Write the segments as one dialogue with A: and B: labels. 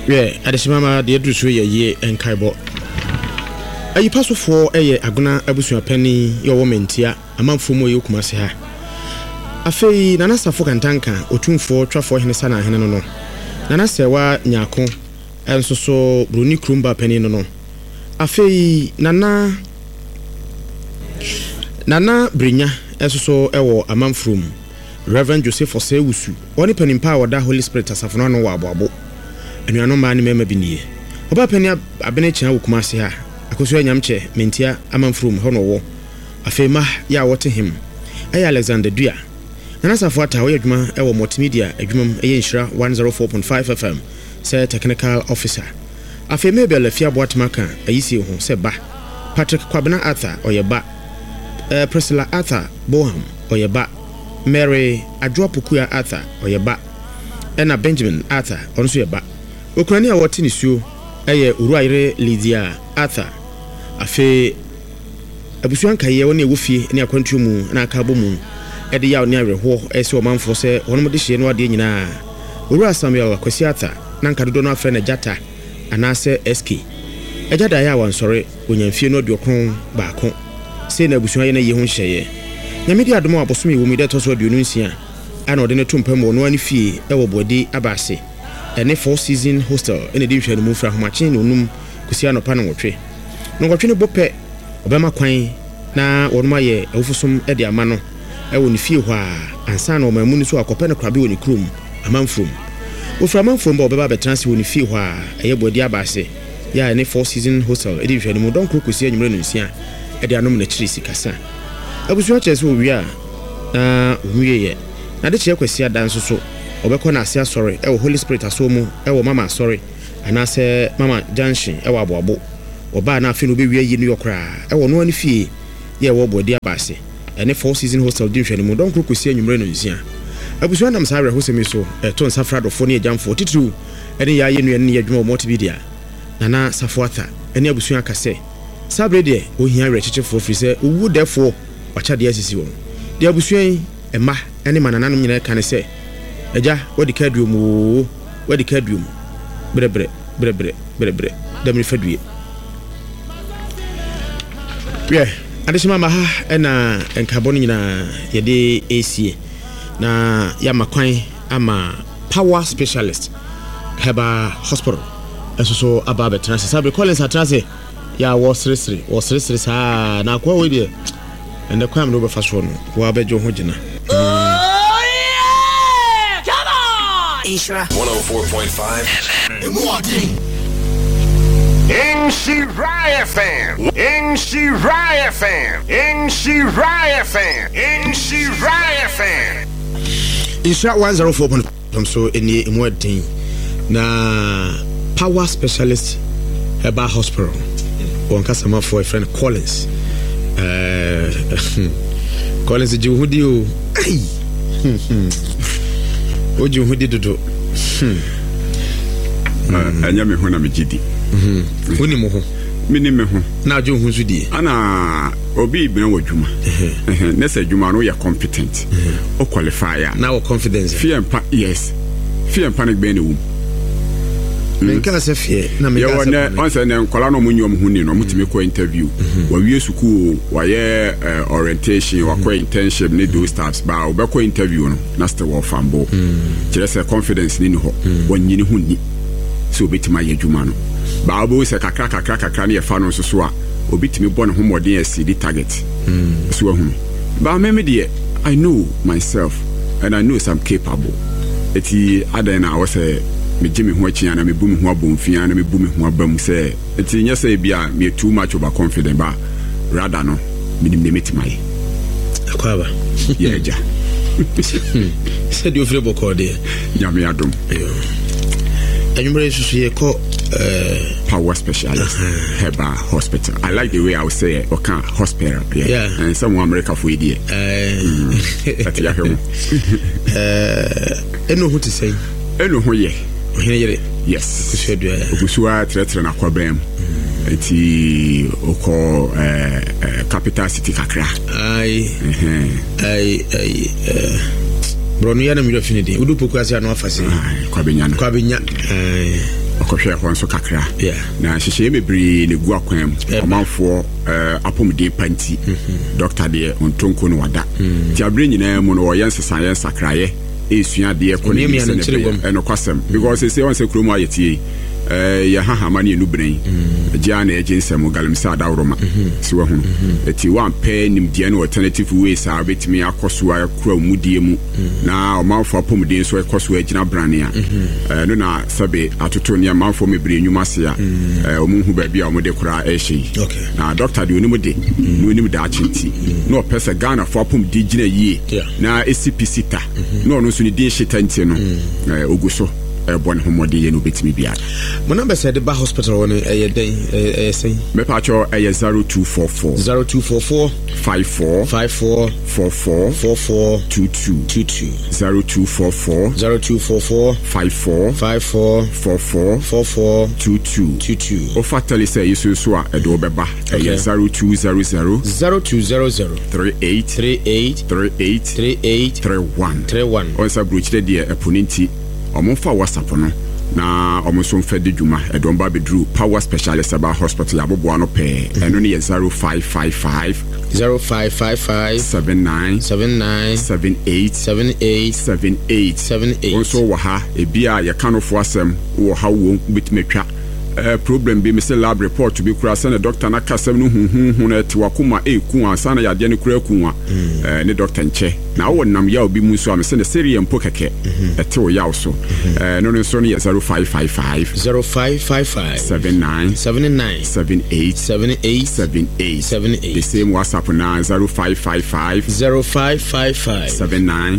A: Adesimama de adrusu ye enkaibo. Ayi paso for aguna abusua pani ye wo mentia amanfo mo ye kumase ha. Afei nana safo kantanka otumfo twafo hene sana hene no. Nana sewa nyako enso so bruni krumba pani no. Afei nana brinya enso so ewo amanfrum. Reverend Joseph Osewusu. Oni panimpa wada Holy Spirit asafo no wa aboabo. Anuano ma ne mema biniye. Oba pani abene kina wo kumase ha. Akoso anyamche mentia amanfrum ho no wo. Afei ma ya wote him. Aya Alexander Dua. Nana safo ata wo adwuma ewo multimedia adwumam eye nshira 104.5 FM. Say technical officer. Afei mebe lafia boatmaka ayisi ho se ba. Patrick Kwabena Arthur oyeba. Priscilla Arthur Boham oyeba. Mary Adropukua Arthur oyeba. Ena Benjamin Arthur onso yeba. Okurani a wote nisuo eye Uruaire Lydia Arthur. Afe abusuan kaye woni ewofie ne akwantu mu na aka bomu ede yaw ne awerho ese omanfo se wonom de hye no ade nyina. Urua Samuel Akwasi Arthur na nkadodo no afre na Jata anase SK. Ejada ya wansore onyamfie no odokron baako. Se na abusuan ye na ye ho hyeye. Nyamedi adomo abosomi wo mi de toso aduonu nsia ana ode ne tumpam no ani fie ewo bodi abase. Ene 4 season hostel ene di hwanu mu fra homache ne onum kusia no pa no wotwe. No wotwe ne bope obema kwan na wonuma ye awufusum ede ama no ewo ne fie hwa ansa na omamu ni so akope ne krabe woni krum amanfrum. Wo fra amanfrum ba obeba betranse woni fie hwa eye bodi abase ya ene 4 season hostel ede hwanu mu don kusia nyumre no nsia ede anom na chiri sikasa. Abusuwa chese owia na owieye na de che kwasi adanso so obekọ na ase asori ewo Holy Spirit asomu ewo mama asori anase mama junction ewo aboabo oba na afi no be wie yi no yokra ewo no ani fie ye wo bodi abase ene 4 season hostel di hwani mu don krokosi anwumre no nsia. Abusuwa nam sa hosemi so to nsafrado fo ne jamfo titru ene ya ye no ne adwuma multimedia nana safuata ene abusuwa kase sabre de ohia rechechefo firi se owu defo wacha de asisi won de abusuan ema ene manananom nyina kan se eja wadi kadum brebre dem rifadue adesima ma ha ena enkabon nyina yede AC na ya makwan ama power specialist heba hospital eso aba betranse sabe Collins atrase ya wo sresre sa na kwa we de ende kwa mno be faso no wa bejo ho gina.
B: Ishra 104.5
C: Inshiraya fan.
A: Ishra 104.5 so eni emwadin na power specialist heba hospital on customer for a friend Collins Collins juhudi o ai o juhudi dodo
D: anya me ho na me gidi
A: woni mo ho
D: mini me ho
A: na jo hu zudi
D: ana obi bi na wadwuma nessa dwuma no ya competent o qualifier
A: na o confidence
D: fear yes fear panic be na wum
A: menka se fear na me
D: ya wona onse ne nkola no munyom hu ni no mutime ko interview wa wie suku wa ye orientation wa ko internship ni do staffs ba obekọ interview no na still wa fambo kire se confidence ni ho wanyini hu ni so obitima ye dwuma no ba obo se kakra na ye fa no so a obitimi bọ ne ho modern CD target so hu ba me de I know myself and I know I'm capable eti adan na wo se me jimi ho achia na me bu me ho abomfia na me bu me ho abam se eti nya se bia me too much over confident ba rather no me nim metimaye
A: akwaba
D: yeja
A: se di ofre bokode
D: nya me adom
A: anumre susu ye ko
D: power specialist heba hospital. I like the way I would say it, okay, hospital. Yeah. And some America for idiot. That ya home.
A: Eno who to say?
D: Eno who ye? Yes. Kusua tretre na kwabem. Eti oko capital city kakra. Brono ya na mi refinity. Udu poku ase anu afase. Kwabenya. akɔhwɛ ho nso kakra
A: yeah
D: na hyehyɛ bebree ne gu akwan ɔmanfoɔ apomde panti doctor de ontonko no wada ti abre nyina mu no ɔyɛ nsesaeɛ nsakraeɛ esua de ɛkɔ ne sene ɛno kwasɛm because say on say kromo ayetie ya hahama ne enu bren agya na agye nsɛm galamsa adawroma si wa hu eti wan pɛ nimdeɛ no alternative ways a betimi akɔso akura mudie mu na ɔmanfo apomden so ɛkɔso agyina brane a no na sabe atoto ne amanfo mebre enwuma se a ɔmo hu ba bia ɔmo de kura ɛhye na doctor de onimu de no onimu da achenti no pɛsɛ Ghana fo apomden gyina yie na SCPC ta no no so ne din hyeta ntie no oguso born homody ye no betimi bia
A: mo number said the hospital one den say
D: me pa cho 0244 54 22 0244 54 22 o fatally say you so a do beba 0200 38 o sa brochire de eponenti omonfa WhatsApp no na omonso mfa de dwuma edon ba bedru Power Specialist about Hospital aboboa no pe eno ne 0555 79 78 also wa ha ebia ye kanofo asem wo ha wo betmetwa problem be me say lab report to be kura say na doctor na kasem no hu na eti wakoma eku ansa na yade ne kura ku ne doctor nche na wo nam ya obi mu so am say na serious mpo keke eti wo ya so no so ne 0555 79 78 the same WhatsApp na 0555 79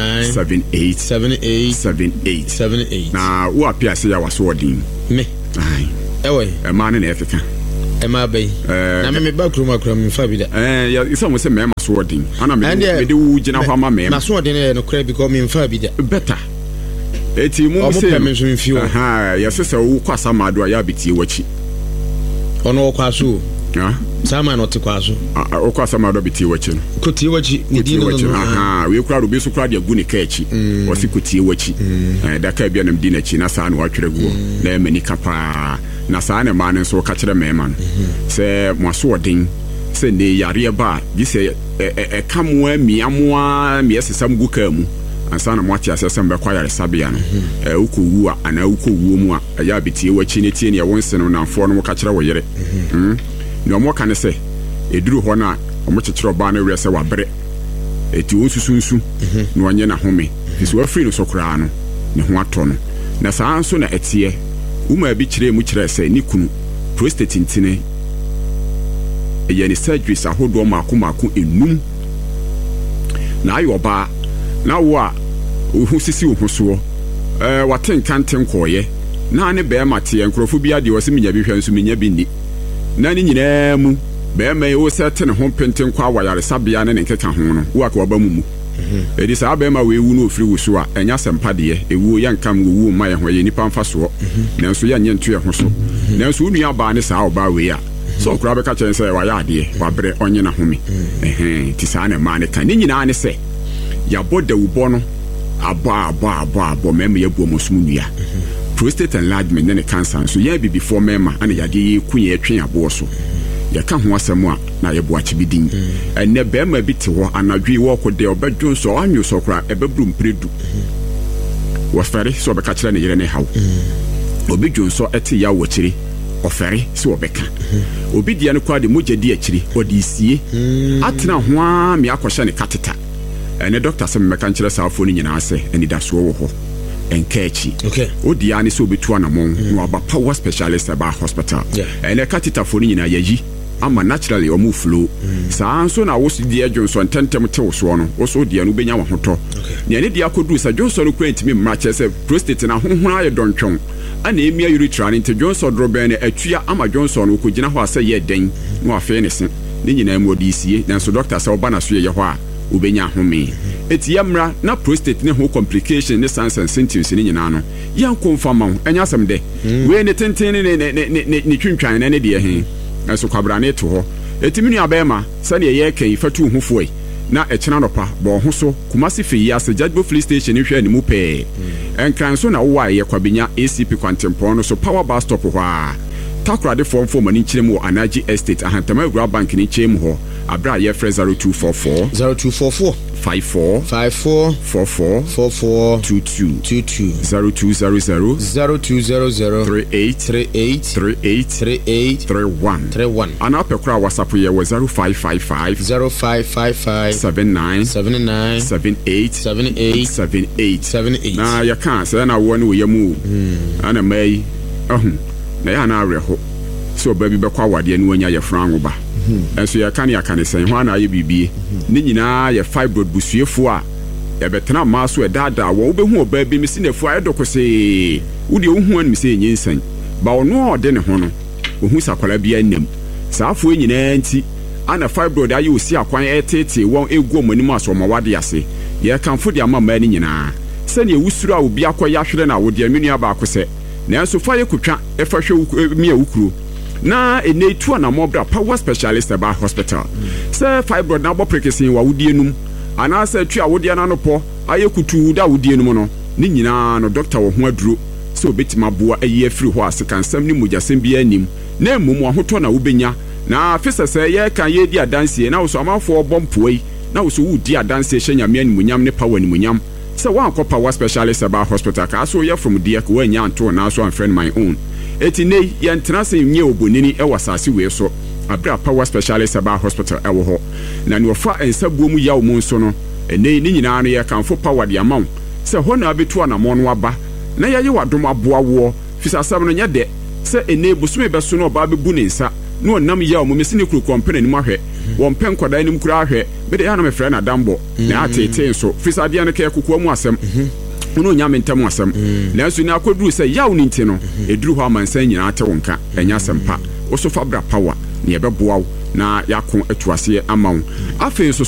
D: 78 na wo apia say ya waso odin
A: me ewe
D: man na Africa
A: bay na me ba kroma mfa bi da
D: ya isa mo se me so odin ana me de wu gina ho ama me
A: na so odin no kra because me mfa bi da
D: better eti mo se ya se wo kwasa mado ya betie wachi
A: ono wo kwaso sama no te kwaso
D: o kwasa mado betie wachi
A: ko tie wachi ni di no
D: we kura rubi so kura de agu ne kachi o si ko tie wachi da ka bia nam di na chi na sa na wa twere guo na e mani kapa na sa na ma ne so ka kire mema no se mo so odin se ne yare ba di se kamwa miamoa miesesam gu ka mu ansa na mo ati asesam be kwa yare sabia no ukowu ana ukowu mu a ya betie wachi ne tie ne wonse no na fo no ka kire wo yere no mo kan se eduru ho na omo kyekyere ba na wese wa bere eti onsusunsu no onye na home fiso afri no sokra no ne ho ato no na saa nso na etie uma bi kire mu kire se ni kunu prostate ntine eye ni surgeries ahodo mako enum na ayo ba na wo a ohu sisi ohu so waten kanten koye na ne be mate enkrofo bi ade wose menya bi hwe nso menya bi ni na ni nyina mu be me wo sete ne ho penten kwa wayare sabia ne nkeka ho no wo aka waba mu edi sa be ma we wu no ofiri wo so a enya sempade ewu ya nkam wo ma ye ho ye nipa mfa so na nso ya nye nto ye ho so na nso unu aba ne sa oba we a so kura be ka chen se wa ya ade wa bere onye na home ti sa na ma ne kan ni nyina ne se ya boda wo no abo mema ya bu omosum nua prostate enlargement ne cancer so ya bi before mema ana ya de kunye atwen abo so ya ka ho asem a na ye bo achibidin enne be ma bi te ho anadwe wo ko de obedwon so anwo so kra ebebru mpredu wo fere so be ka kire ne yere ne hawo obedwon so ete ya wo kire ofere so obeka obi dia ne kwa de mogedi akiri odi sie atena ho a me akɔhye ne kateta ene doctor se me kan kire saafo ni nyina ase eni da so wo ho enkechi odi ani so betu anamon no aba Power Specialist about Hospital ene kateta fo ni nyina yayi ama naturally omu flow saa nso na wo di adwonso tentem te wo so no wo so di anu benya wo hoto ne ne di akodu sa Johnson no kwantimi mra chese prostate na honhon aye dontwon ana emia urethra ne Johnson drobe ne atua ama Johnson no ko gina ho ase ye den no afa ne se ne nyina mu odi sie nanso doctor sa oba na so ye ho a obenya home eti yamra na prostate ne ho complication ne signs and symptoms ne nyina no yan confirm enya asem de we ne tenten ne twintwan ne de he so kwabra ne to ho eti minu abema sa ne ye kan fatu hufoe na echena no pa bo ho so Kumasi Feyi ase Judgebo Police Station hwe ani mu pe enkran so na wo aye kwabenya ACP kwantempon no so power bus stop ho a takrade form mani nkyerem wo Anaji Estate ahantama Agura Bank ni kyem ho abra ye frɛ 0244 54 44 22 0200 38 31 ana pekura WhatsApp ye wo 0555 79 na ya kan say na wo ne wo yamu ana mai na ya na areho so baby bekwa wade ani wanya ye frango ba enso ya kan sen ho na ye bibie ni nyina ye fibroid busuefo a ye betena maso e dada wo behu oba bi misi na fu ayedokose wo de ohu an misi enyensan ba ono ode ne ho no ohu sakwala bia nam saafo nyina nti ana fibroid aye osi akwan etete won egu omanim aso mawade ase ye kanfo de amama ni nyina sane ewusuru a obi akoya hwere na wo de anwenu ba akose na enso fa ye kutwa e fa hwe mi awukuru na enetu na mobra power specialist about hospital say fibroid na boprekesin wa wudie num ana say tu a wudie na no po ayekutu da wudie num no ni nyina no doctor wo ho aduro so betima boa ayi afiri ho asekansam ni mujasem bia nim na emum ahoto na wobenya na afisa say ye kan ye di adanse na wo so amafo bompoei na wo so wudi adanse hyanyame animunyam ne power animunyam say one power specialist about hospital ka so ye from there ko anya anto na so friend my own etine yentra se nye obonini e wasase we so abra power specialist about hospital e wo ho na ne ofa ensabuo mu yawo mu nso no ene ni nyina no ye kanfo power de amaw se ho na abetu anamo no aba na ye wadom aboa wo fisasam no nye de se ene busume beso no ba bebu ne nsa na onam yawo mu mesine kru kompene ni mahwe won pen kwada ni mkura ahwe be de ya na me frɛ na dambo na atete nso fisade an ke kokwa mu asem uno nyame ntam asem nanso ni akoduru se yawo ni nti no eduru ho amansan nyina ate wonka enya sempa wo so fabra power ne yebeboa na yakon atuase amawo afi so